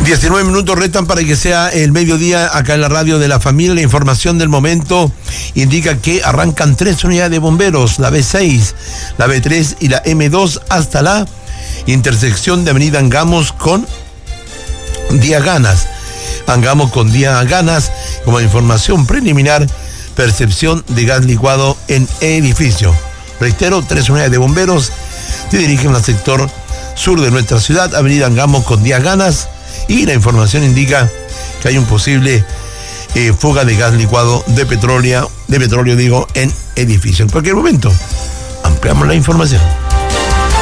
19 minutos restan para que sea el mediodía acá en la radio de la familia. La información del momento indica que arrancan 3 unidades de bomberos, la B6, la B3 y la M2 hasta la intersección de Avenida Angamos con Diaganas. Angamos con Diaganas, como información preliminar, percepción de gas licuado en edificio. Reitero, 3 unidades de bomberos se dirigen al sector sur de nuestra ciudad, Avenida Angamos con Diaganas, y la información indica que hay un posible fuga de gas licuado de petróleo en edificio. En cualquier momento ampliamos la información.